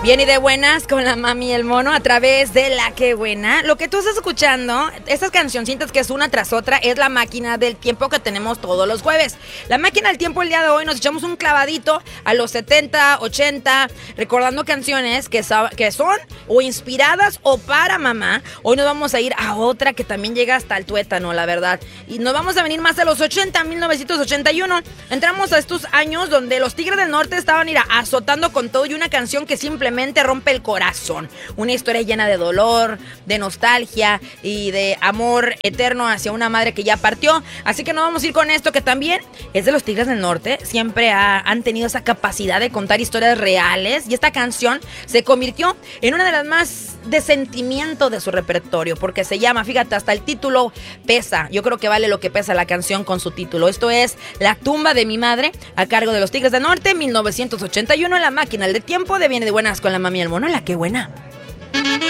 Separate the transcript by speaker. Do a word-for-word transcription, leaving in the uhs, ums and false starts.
Speaker 1: Viene de buenas con la mami y el mono a través de La Que Buena. Lo que tú estás escuchando, estas cancioncitas que es una tras otra, es la máquina del tiempo que tenemos todos los jueves. La máquina del tiempo el día de hoy nos echamos un clavadito a los setenta, ochenta, recordando canciones que, so- que son o inspiradas o para mamá. Hoy nos vamos a ir a otra que también llega hasta el tuétano, la verdad. Y nos vamos a venir más a los ochenta, mil novecientos ochenta y uno. Entramos a estos años donde los Tigres del Norte estaban ir azotando con todo y una canción que simplemente rompe el corazón. Una historia llena de dolor, de nostalgia y de amor eterno hacia una madre que ya partió. Así que nos vamos a ir con esto que también es de los Tigres del Norte. Siempre ha, han tenido esa capacidad de contar historias reales y esta canción se convirtió en una de las más de sentimiento de su repertorio porque se llama, fíjate, hasta el título pesa. Yo creo que vale lo que pesa la canción con su título. Esto es La tumba de mi madre, a cargo de los Tigres del Norte, mil novecientos ochenta y uno. La máquina del tiempo de Viene de buenas con la mami y el mono. La Que Buena.